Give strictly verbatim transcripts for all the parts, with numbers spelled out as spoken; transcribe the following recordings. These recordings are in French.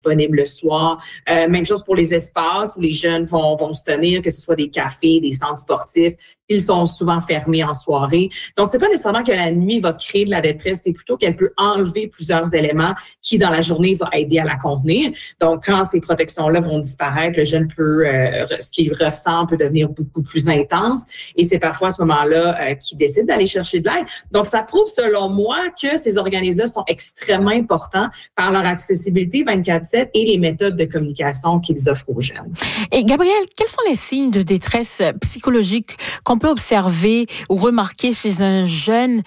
disponibles le soir. Euh, même chose pour les espaces où les jeunes vont, vont se tenir, que ce soit des cafés, des centres sportifs. Ils sont souvent fermés en soirée. Donc, c'est pas nécessairement que la nuit va créer de la détresse, c'est plutôt qu'elle peut enlever plusieurs éléments qui, dans la journée, vont aider à la contenir. Donc, quand ces protections-là vont disparaître, le jeune peut, euh, ce qu'il ressent peut devenir beaucoup plus intense. Et c'est parfois à ce moment-là euh, qu'il décide d'aller chercher de l'aide. Donc, ça prouve, selon moi, que ces organismes-là sont extrêmement importants par leur accessibilité vingt-quatre sept et les méthodes de communication qu'ils offrent aux jeunes. Et Gabrielle, quels sont les signes de détresse psychologique qu'on peut observer ou remarquer chez un jeune,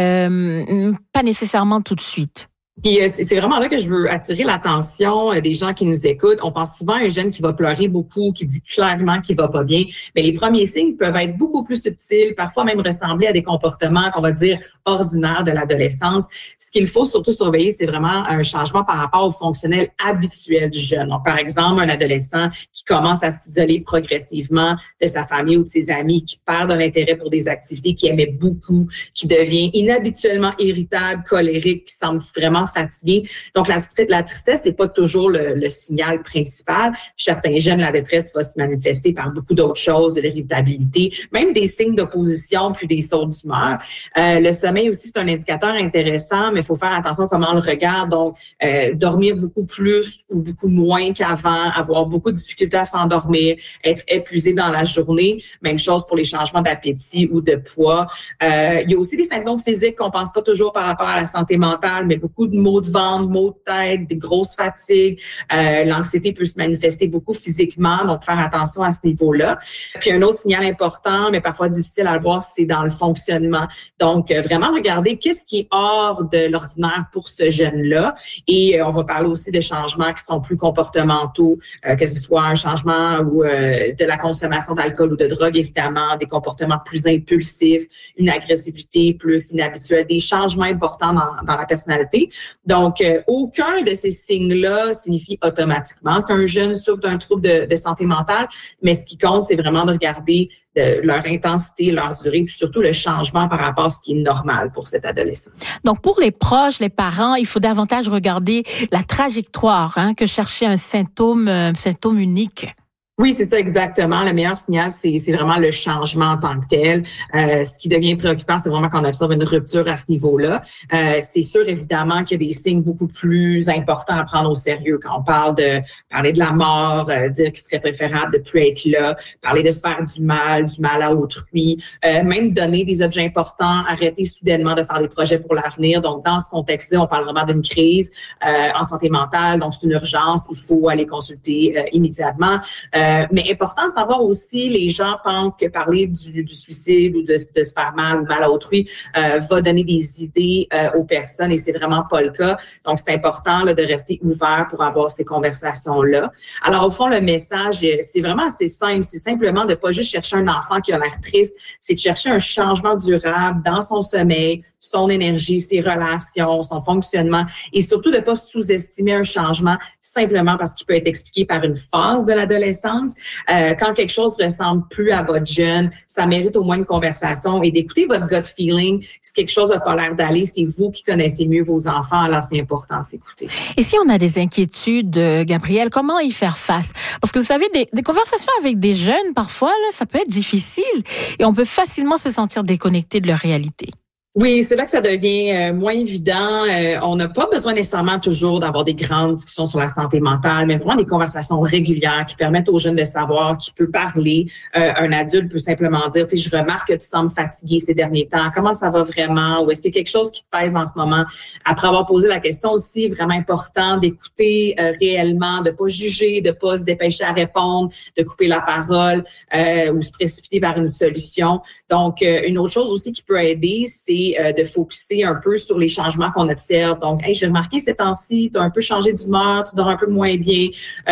euh, pas nécessairement tout de suite? Puis c'est vraiment là que je veux attirer l'attention des gens qui nous écoutent. On pense souvent à un jeune qui va pleurer beaucoup, qui dit clairement qu'il va pas bien. Mais les premiers signes peuvent être beaucoup plus subtils, parfois même ressembler à des comportements qu'on va dire ordinaires de l'adolescence. Ce qu'il faut surtout surveiller, c'est vraiment un changement par rapport au fonctionnel habituel du jeune. Donc, par exemple, un adolescent qui commence à s'isoler progressivement de sa famille ou de ses amis, qui perd de l'intérêt pour des activités qu'il aimait beaucoup, qui devient inhabituellement irritable, colérique, qui semble vraiment fatigué. Donc, la, la tristesse, c'est pas toujours le, le signal principal. Chez certains jeunes, la détresse va se manifester par beaucoup d'autres choses, de l'irritabilité, même des signes d'opposition, puis des sautes d'humeur. Euh, le sommeil aussi, c'est un indicateur intéressant, mais il faut faire attention à comment on le regarde. Donc, euh, dormir beaucoup plus ou beaucoup moins qu'avant, avoir beaucoup de difficultés à s'endormir, être épuisé dans la journée. Même chose pour les changements d'appétit ou de poids. Euh, il y a aussi des symptômes physiques qu'on pense pas toujours par rapport à la santé mentale, mais beaucoup de maux de ventre, maux de tête, des grosses fatigues. Euh, l'anxiété peut se manifester beaucoup physiquement, donc faire attention à ce niveau-là. Puis un autre signal important, mais parfois difficile à le voir, c'est dans le fonctionnement. Donc, euh, vraiment regarder qu'est-ce qui est hors de l'ordinaire pour ce jeune-là. Et euh, on va parler aussi de changements qui sont plus comportementaux, euh, que ce soit un changement ou euh, de la consommation d'alcool ou de drogue, évidemment, des comportements plus impulsifs, une agressivité plus inhabituelle, des changements importants dans, dans la personnalité. Donc, euh, aucun de ces signes-là signifie automatiquement qu'un jeune souffre d'un trouble de, de santé mentale, mais ce qui compte, c'est vraiment de regarder de leur intensité, leur durée, puis surtout le changement par rapport à ce qui est normal pour cet adolescent. Donc, pour les proches, les parents, il faut davantage regarder la trajectoire hein, que chercher un symptôme, un symptôme unique. Oui, c'est ça exactement. Le meilleur signal, c'est, c'est vraiment le changement en tant que tel. Euh, ce qui devient préoccupant, c'est vraiment qu'on observe une rupture à ce niveau-là. Euh, c'est sûr, évidemment, qu'il y a des signes beaucoup plus importants à prendre au sérieux quand on parle de parler de la mort, euh, dire qu'il serait préférable de plus être là, parler de se faire du mal, du mal à autrui, euh, même donner des objets importants, arrêter soudainement de faire des projets pour l'avenir. Donc, dans ce contexte-là, on parle vraiment d'une crise euh, en santé mentale. Donc, c'est une urgence. Il faut aller consulter euh, immédiatement. Euh, Euh, mais important de savoir aussi, les gens pensent que parler du, du suicide ou de, de se faire mal ou mal à autrui euh, va donner des idées euh, aux personnes et c'est vraiment pas le cas. Donc, c'est important là, de rester ouvert pour avoir ces conversations-là. Alors, au fond, le message, c'est vraiment assez simple. C'est simplement de pas juste chercher un enfant qui a l'air triste, c'est de chercher un changement durable dans son sommeil, son énergie, ses relations, son fonctionnement et surtout de pas sous-estimer un changement simplement parce qu'il peut être expliqué par une phase de l'adolescence. Euh, quand quelque chose ressemble plus à votre jeune, ça mérite au moins une conversation et d'écouter votre gut feeling. Si quelque chose n'a pas l'air d'aller, c'est vous qui connaissez mieux vos enfants, alors c'est important de s'écouter. Et si on a des inquiétudes, Gabrielle, comment y faire face? Parce que vous savez, des, des conversations avec des jeunes, parfois, là, ça peut être difficile et on peut facilement se sentir déconnecté de leur réalité. Oui, c'est là que ça devient euh, moins évident. Euh, on n'a pas besoin nécessairement toujours d'avoir des grandes discussions sur la santé mentale, mais vraiment des conversations régulières qui permettent aux jeunes de savoir qui peut parler. Euh, un adulte peut simplement dire, tu sais, je remarque que tu sembles fatigué ces derniers temps. Comment ça va vraiment? Ou est-ce qu'il y a quelque chose qui te pèse en ce moment? Après avoir posé la question aussi, vraiment important d'écouter euh, réellement, de pas juger, de pas se dépêcher à répondre, de couper la parole euh, ou se précipiter vers une solution. Donc, euh, une autre chose aussi qui peut aider, c'est de focusser un peu sur les changements qu'on observe. Donc, hey, j'ai remarqué ces temps-ci, tu as un peu changé d'humeur, tu dors un peu moins bien. Euh,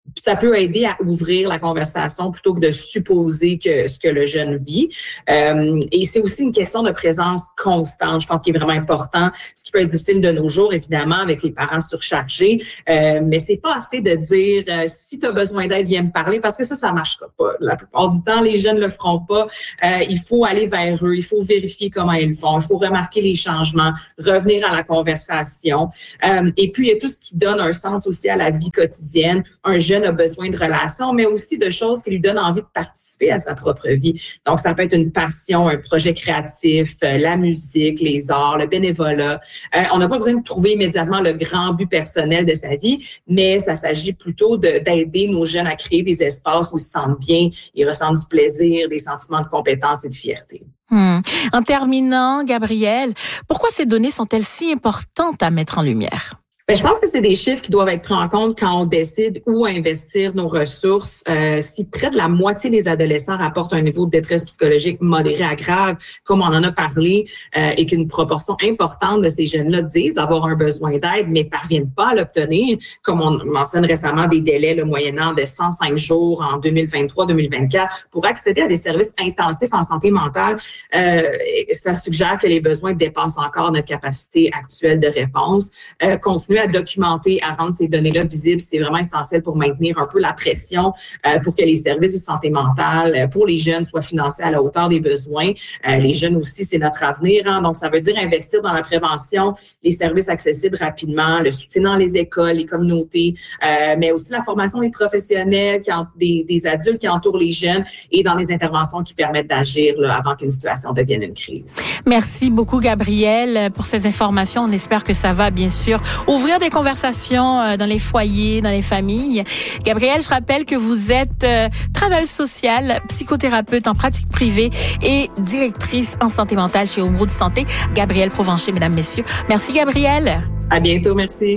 ça peut aider à ouvrir la conversation plutôt que de supposer que ce que le jeune vit. Euh, et c'est aussi une question de présence constante, je pense, qui est vraiment important. Ce qui peut être difficile de nos jours, évidemment, avec les parents surchargés. Euh, mais c'est pas assez de dire euh, si tu as besoin d'aide, viens me parler, parce que ça, ça marchera pas. La plupart du temps, les jeunes le feront pas. Euh, il faut aller vers eux, il faut vérifier comment ils font, il faut remarquer les changements, revenir à la conversation. Euh, et puis, il y a tout ce qui donne un sens aussi à la vie quotidienne. Un jeune a besoin de relations, mais aussi de choses qui lui donnent envie de participer à sa propre vie. Donc, ça peut être une passion, un projet créatif, euh, la musique, les arts, le bénévolat. Euh, on n'a pas besoin de trouver immédiatement le grand but personnel de sa vie, mais ça s'agit plutôt de, d'aider nos jeunes à créer des espaces où ils se sentent bien, ils ressentent du plaisir, des sentiments de compétence et de fierté. Hmm. En terminant, Gabrielle, pourquoi ces données sont-elles si importantes à mettre en lumière? Ben, je pense que c'est des chiffres qui doivent être pris en compte quand on décide où investir nos ressources. Euh, si près de la moitié des adolescents rapportent un niveau de détresse psychologique modéré à grave, comme on en a parlé, euh, et qu'une proportion importante de ces jeunes-là disent avoir un besoin d'aide, mais parviennent pas à l'obtenir, comme on mentionne récemment des délais le moyennant de cent cinq jours en deux mille vingt-trois deux mille vingt-quatre pour accéder à des services intensifs en santé mentale, euh, ça suggère que les besoins dépassent encore notre capacité actuelle de réponse. Euh, continuer à documenter, à rendre ces données-là visibles, c'est vraiment essentiel pour maintenir un peu la pression, euh, pour que les services de santé mentale euh, pour les jeunes soient financés à la hauteur des besoins. Euh, les jeunes aussi, c'est notre avenir, hein, donc ça veut dire investir dans la prévention, les services accessibles rapidement, le soutien dans les écoles, les communautés, euh, mais aussi la formation des professionnels, qui en, des, des adultes qui entourent les jeunes et dans les interventions qui permettent d'agir là, avant qu'une situation devienne une crise. Merci beaucoup, Gabrielle, pour ces informations. On espère que ça va, bien sûr, ouvrir des conversations dans les foyers, dans les familles. Gabrielle, je rappelle que vous êtes euh, travailleuse sociale, psychothérapeute en pratique privée et directrice en santé mentale chez Omroud Santé. Gabrielle Provencher, mesdames, messieurs. Merci, Gabrielle. À bientôt, merci.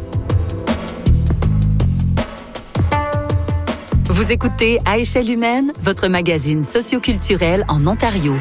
Vous écoutez À échelle humaine, votre magazine socioculturel en Ontario.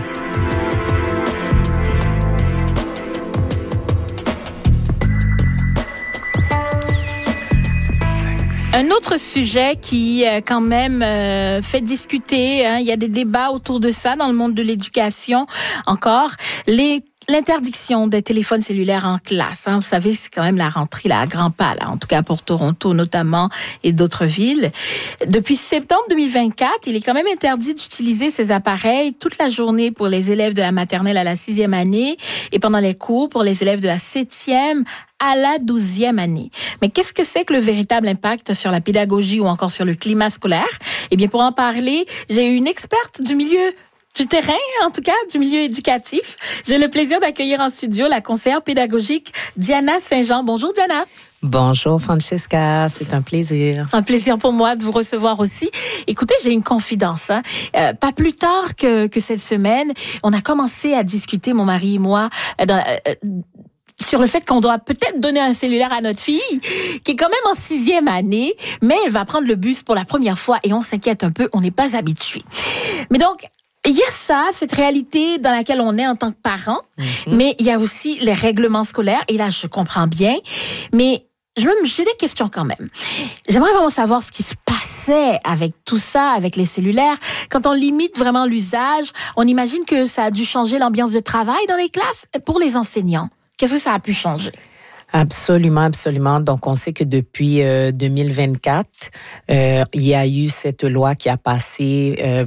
Un autre sujet qui, euh, quand même, euh, fait discuter, hein, il y a des débats autour de ça dans le monde de l'éducation encore, les l'interdiction des téléphones cellulaires en classe. Hein. Vous savez, c'est quand même la rentrée là, à grands pas, là, en tout cas pour Toronto notamment et d'autres villes. Depuis septembre deux mille vingt-quatre, il est quand même interdit d'utiliser ces appareils toute la journée pour les élèves de la maternelle à la sixième année et pendant les cours pour les élèves de la septième à la douzième année. Mais qu'est-ce que c'est que le véritable impact sur la pédagogie ou encore sur le climat scolaire? Eh bien, pour en parler, j'ai une experte du milieu du terrain, en tout cas, du milieu éducatif. J'ai le plaisir d'accueillir en studio la conseillère pédagogique Diana Saint-Jean. Bonjour, Diana. Bonjour, Francesca. C'est un plaisir. Un plaisir pour moi de vous recevoir aussi. Écoutez, j'ai une confidence. Hein. Euh, pas plus tard que, que cette semaine, on a commencé à discuter, mon mari et moi, dans, euh, sur le fait qu'on doit peut-être donner un cellulaire à notre fille, qui est quand même en sixième année, mais elle va prendre le bus pour la première fois et on s'inquiète un peu, on n'est pas habitué. Mais donc, il y a ça, cette réalité dans laquelle on est en tant que parent, mm-hmm. mais il y a aussi les règlements scolaires, et là, je comprends bien, mais je me, j'ai des questions quand même. J'aimerais vraiment savoir ce qui se passait avec tout ça, avec les cellulaires. Quand on limite vraiment l'usage, on imagine que ça a dû changer l'ambiance de travail dans les classes pour les enseignants. Qu'est-ce que ça a pu changer? Absolument, absolument. Donc, on sait que depuis euh, deux mille vingt-quatre, euh, il y a eu cette loi qui a passé... Euh,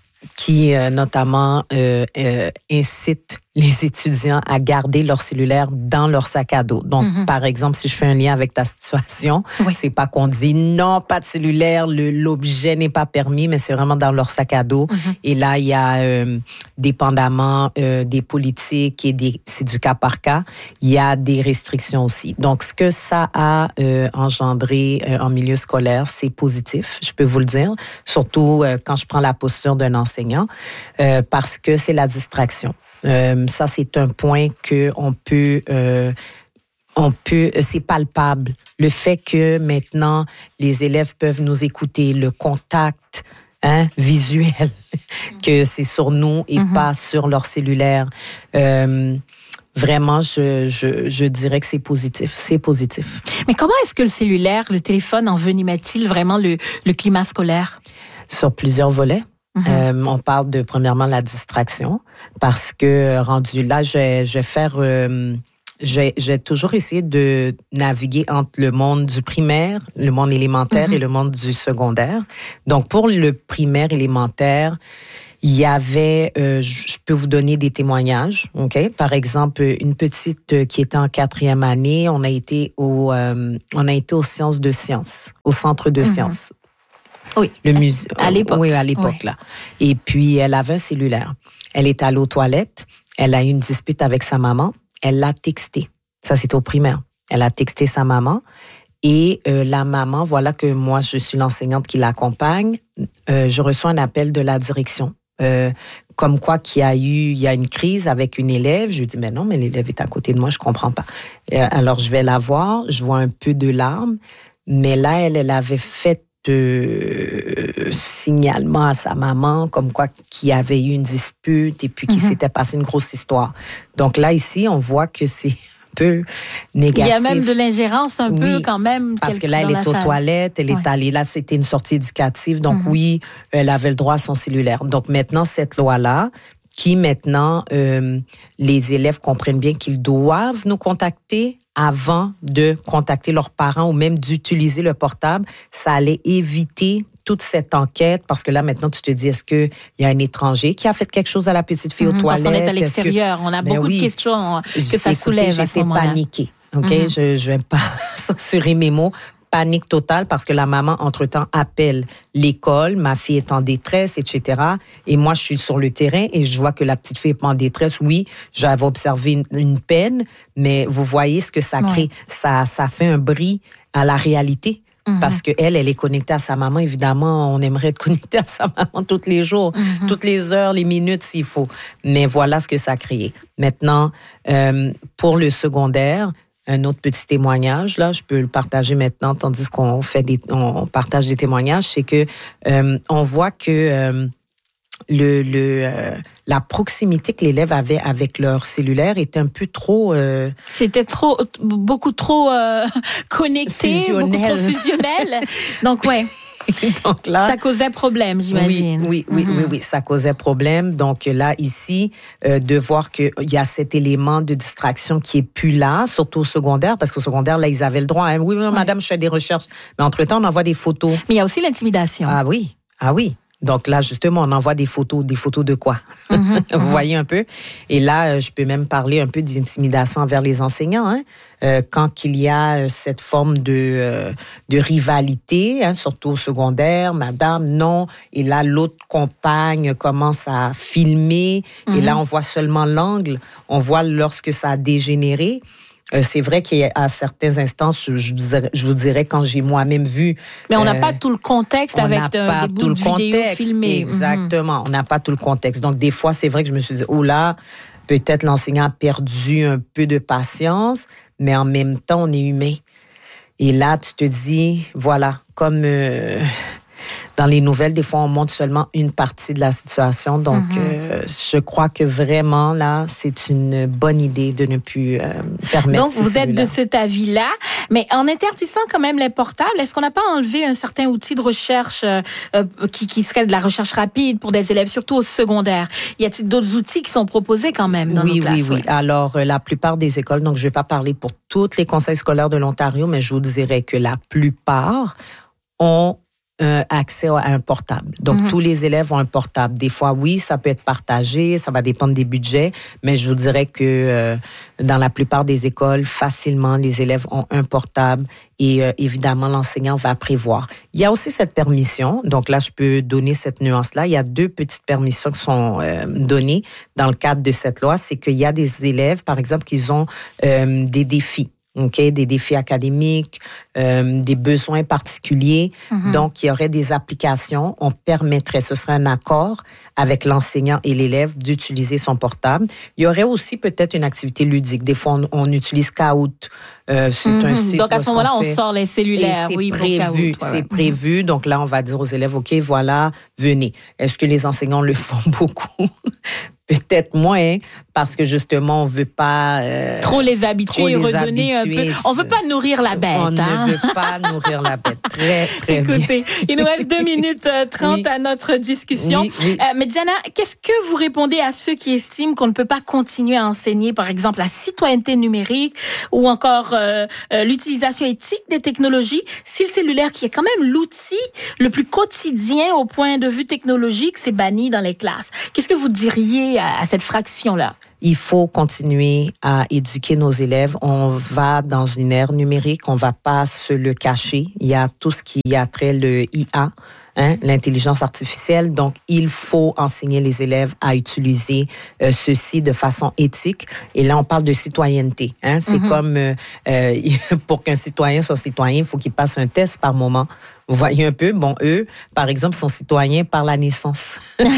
qui euh, notamment euh, euh, incite les étudiants à garder leur cellulaire dans leur sac à dos. Donc, mm-hmm. par exemple, si je fais un lien avec ta situation, oui. c'est pas qu'on dit non, pas de cellulaire, le, l'objet n'est pas permis, mais c'est vraiment dans leur sac à dos. Mm-hmm. Et là, il y a, euh, dépendamment euh, des politiques et des, c'est du cas par cas, il y a des restrictions aussi. Donc, ce que ça a euh, engendré euh, en milieu scolaire, c'est positif, je peux vous le dire, surtout euh, quand je prends la posture d'un enseignant, euh, parce que c'est la distraction. Euh, ça, c'est un point que on peut, euh, on peut, c'est palpable. Le fait que maintenant les élèves peuvent nous écouter, le contact, hein, visuel, que c'est sur nous et mm-hmm. pas sur leur cellulaire. Euh, Vraiment, je, je, je dirais que c'est positif. C'est positif. Mais comment est-ce que le cellulaire, le téléphone envenime-t-il vraiment le, le climat scolaire? Sur plusieurs volets. Mm-hmm. Euh, on parle de, premièrement, la distraction, parce que rendu là, je, je vais faire... Euh, J'ai, j'ai toujours essayé de naviguer entre le monde du primaire, le monde élémentaire mm-hmm. et le monde du secondaire. Donc, pour le primaire élémentaire, il y avait, euh, je peux vous donner des témoignages, ok. Par exemple, une petite qui était en quatrième année, on a été au, euh, on a été aux sciences de sciences, au centre de mm-hmm. sciences. Oui. Le musée. À l'époque. Oui, à l'époque oui. là. Et puis, elle avait un cellulaire. Elle est allée aux toilettes. Elle a eu une dispute avec sa maman. Elle l'a texté. Ça, c'est au primaire. Elle a texté sa maman. Et euh, la maman, voilà que moi, je suis l'enseignante qui l'accompagne. Euh, je reçois un appel de la direction. Euh, comme quoi qu'il y a eu, il y a une crise avec une élève. Je lui dis, mais non, mais l'élève est à côté de moi, je comprends pas. Euh, alors, je vais la voir. Je vois un peu de larmes. Mais là, elle, elle avait fait de signalement à sa maman, comme quoi qu'il y avait eu une dispute et puis qu'il mm-hmm. s'était passé une grosse histoire. Donc là, ici, on voit que c'est un peu négatif. Il y a même de l'ingérence un oui, peu quand même. Parce que là, elle est aux salle. toilettes, elle ouais. est allée, là, c'était une sortie éducative, donc mm-hmm. oui, elle avait le droit à son cellulaire. Donc maintenant, cette loi-là, qui maintenant, euh, les élèves comprennent bien qu'ils doivent nous contacter avant de contacter leurs parents ou même d'utiliser le portable, ça allait éviter toute cette enquête parce que là, maintenant, tu te dis, est-ce qu'il y a un étranger qui a fait quelque chose à la petite fille mmh, aux toilettes? Parce qu'on est à l'extérieur. Que... On a ben beaucoup oui. de questions que ça Écoutez, soulève à ce moment-là. J'étais paniquée. OK? Mmh. Je ne vais pas censurer mes mots. Panique totale parce que la maman, entre-temps, appelle l'école. Ma fille est en détresse, et cetera. Et moi, je suis sur le terrain et je vois que la petite fille est en détresse. Oui, j'avais observé une, une peine, mais vous voyez ce que ça crée. Ouais. Ça, ça fait un bris à la réalité. Mm-hmm. Parce qu'elle, elle est connectée à sa maman. Évidemment, on aimerait être connecté à sa maman tous les jours, mm-hmm. toutes les heures, les minutes s'il faut. Mais voilà ce que ça a créé. Maintenant, euh, pour le secondaire, un autre petit témoignage, là, je peux le partager maintenant, tandis qu'on fait des, on partage des témoignages, c'est que euh, on voit que euh, le, le euh, la proximité que l'élève avait avec leur cellulaire était un peu trop... Euh, C'était trop, beaucoup trop euh, connecté, fusionnel. beaucoup trop fusionnel. Donc, ouais. Donc là, ça causait problème, j'imagine. Oui, oui, mm-hmm. oui, oui, oui, ça causait problème. Donc là, ici, euh, de voir qu'il y a cet élément de distraction qui est plus là, surtout au secondaire, parce qu'au secondaire, là, ils avaient le droit. Hein. Oui, oui, madame, je fais des recherches. Mais entre-temps, on envoie des photos. Mais il y a aussi l'intimidation. Ah oui, ah oui. Donc là, justement, on envoie des photos. Des photos de quoi? Mm-hmm, Vous mm-hmm. voyez un peu? Et là, je peux même parler un peu d'intimidation envers les enseignants. Hein? Euh, quand il y a cette forme de, euh, de rivalité, hein, surtout au secondaire, madame, non. Et là, l'autre compagne commence à filmer. Mm-hmm. Et là, on voit seulement l'angle. On voit lorsque ça a dégénéré. Euh, c'est vrai qu'à certains instants, je, je, dirais, je vous dirais, quand j'ai moi-même vu... Mais on n'a euh, pas tout le contexte avec euh, des bouts de vidéo filmés. Exactement, mm-hmm. on n'a pas tout le contexte. Donc, des fois, c'est vrai que je me suis dit, oh là, peut-être l'enseignant a perdu un peu de patience, mais en même temps, on est humain. Et là, tu te dis, voilà, comme... Euh, dans les nouvelles, des fois, on montre seulement une partie de la situation. Donc, mm-hmm. euh, je crois que vraiment, là, c'est une bonne idée de ne plus euh, permettre. Donc, vous êtes de cet avis-là. Mais en interdisant quand même les portables, est-ce qu'on n'a pas enlevé un certain outil de recherche euh, qui, qui serait de la recherche rapide pour des élèves, surtout au secondaire? Y a-t-il d'autres outils qui sont proposés quand même dans oui, nos classes? Oui, oui, oui. Alors, euh, la plupart des écoles, donc je ne vais pas parler pour tous les conseils scolaires de l'Ontario, mais je vous dirais que la plupart ont Euh, accès à un portable. Donc, mm-hmm. tous les élèves ont un portable. Des fois, oui, ça peut être partagé, ça va dépendre des budgets, mais je vous dirais que euh, dans la plupart des écoles, facilement, les élèves ont un portable et euh, évidemment, l'enseignant va prévoir. Il y a aussi cette permission. Donc là, je peux donner cette nuance-là. Il y a deux petites permissions qui sont euh, données dans le cadre de cette loi. C'est qu'il y a des élèves, par exemple, qui ont euh, des défis. OK, des défis académiques, euh, des besoins particuliers. Mm-hmm. Donc, il y aurait des applications. On permettrait, ce serait un accord avec l'enseignant et l'élève d'utiliser son portable. Il y aurait aussi peut-être une activité ludique. Des fois, on, on utilise Kahoot. Euh, c'est mm-hmm. un site. Donc, à ce moment-là, on, on sort les cellulaires. Et c'est oui, prévu. Pour Kahoot, c'est ouais. prévu. Donc là, on va dire aux élèves, OK, voilà, venez. Est-ce que les enseignants le font beaucoup? Peut-être moins, parce que justement, on veut pas euh, trop les habituer et redonner habituer. un peu. On veut pas nourrir la bête. On hein? ne veut pas nourrir la bête. Très, très Écoutez, bien. il nous reste deux minutes trente oui. à notre discussion. Oui, oui. Euh, mais Diana, qu'est-ce que vous répondez à ceux qui estiment qu'on ne peut pas continuer à enseigner, par exemple, la citoyenneté numérique ou encore euh, euh, l'utilisation éthique des technologies si le cellulaire, qui est quand même l'outil le plus quotidien au point de vue technologique, c'est banni dans les classes? Qu'est-ce que vous diriez à, à cette fraction-là? Il faut continuer à éduquer nos élèves. On va dans une ère numérique, on va pas se le cacher. Il y a tout ce qui a trait le I A, hein, l'intelligence artificielle. Donc, il faut enseigner les élèves à utiliser euh, ceci de façon éthique. Et là, on parle de citoyenneté. Hein. C'est mm-hmm. comme euh, euh, pour qu'un citoyen soit citoyen, il faut qu'il passe un test par moment. Vous voyez un peu, bon, eux, par exemple, sont citoyens par la naissance.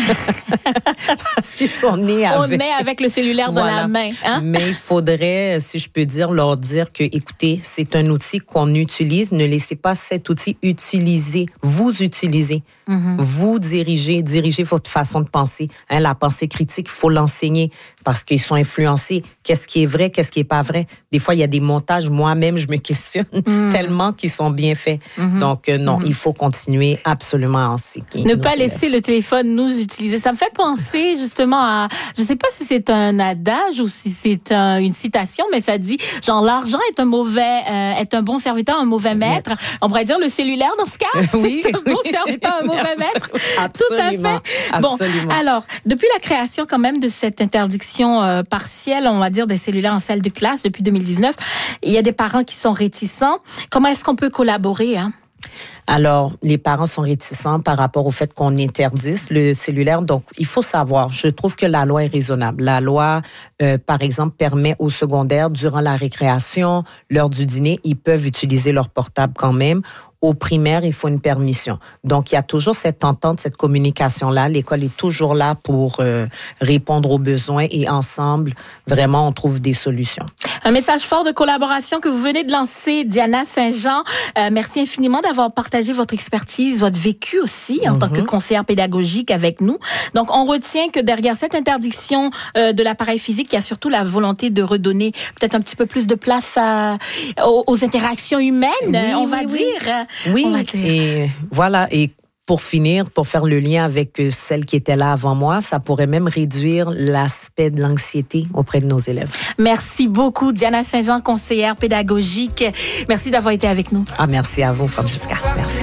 Parce qu'ils sont nés avec... On naît avec le cellulaire voilà. dans la main. Hein? Mais il faudrait, si je peux dire, leur dire que, écoutez, c'est un outil qu'on utilise. Ne laissez pas cet outil utiliser. Vous utilisez. Mm-hmm. Vous dirigez, dirigez votre façon de penser. Hein, la pensée critique, il faut l'enseigner parce qu'ils sont influencés. Qu'est-ce qui est vrai, qu'est-ce qui est pas vrai? Des fois, il y a des montages, moi-même, je me questionne mm. tellement qu'ils sont bien faits. Mm-hmm. Donc, euh, non, mm-hmm. il faut continuer absolument à enseigner. Ne pas laisser le téléphone nous utiliser. Ça me fait penser justement à, je sais pas si c'est un adage ou si c'est un, une citation, mais ça dit, genre, l'argent est un mauvais, euh, est un bon serviteur, un mauvais maître. maître. On pourrait dire le cellulaire dans ce cas, oui, c'est un bon serviteur, un mauvais maître. Absolument. Tout à fait. Bon, absolument. Alors, depuis la création quand même de cette interdiction euh, partielle, on va dire, des cellulaires en salle de classe depuis deux mille dix-neuf, il y a des parents qui sont réticents. Comment est-ce qu'on peut collaborer, hein? Alors, les parents sont réticents par rapport au fait qu'on interdise le cellulaire. Donc, il faut savoir, je trouve que la loi est raisonnable. La loi, euh, par exemple, permet aux secondaires, durant la récréation, l'heure du dîner, ils peuvent utiliser leur portable quand même. Au primaire, il faut une permission. Donc, il y a toujours cette entente, cette communication-là. L'école est toujours là pour euh, répondre aux besoins et ensemble, vraiment, on trouve des solutions. Un message fort de collaboration que vous venez de lancer, Diana Saint-Jean. Euh, merci infiniment d'avoir partagé votre expertise, votre vécu aussi en mm-hmm. tant que conseillère pédagogique avec nous. Donc, on retient que derrière cette interdiction euh, de l'appareil physique, il y a surtout la volonté de redonner peut-être un petit peu plus de place à, aux, aux interactions humaines, oui, on va oui, dire. Oui, on va dire. Et voilà, et pour finir, pour faire le lien avec celle qui était là avant moi, ça pourrait même réduire l'aspect de l'anxiété auprès de nos élèves. Merci beaucoup, Diana Saint-Jean, conseillère pédagogique. Merci d'avoir été avec nous. Ah, merci à vous, Francesca. Merci.